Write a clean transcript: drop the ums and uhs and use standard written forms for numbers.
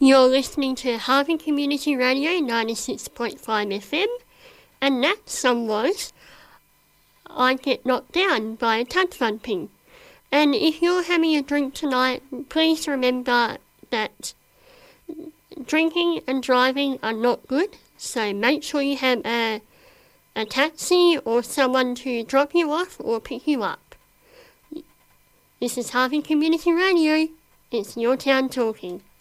You're listening to Harvey Community Radio 96.5 FM, and that song was I Get Knocked Down by Tad Thumping. And if you're having a drink tonight, please remember that drinking and driving are not good, so make sure you have a taxi or someone to drop you off or pick you up. This is Harvey Community Radio. It's your town talking.